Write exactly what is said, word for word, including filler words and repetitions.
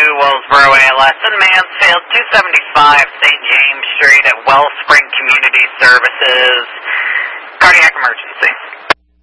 Wellsboro A L S in Mansfield, two seventy-five Saint James Street at Wellspring Community Services.